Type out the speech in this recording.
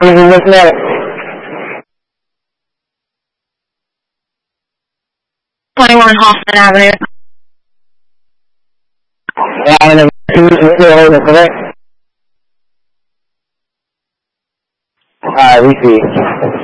looking at it. 21 Hoffman Avenue. Avenue 2, correct? We see.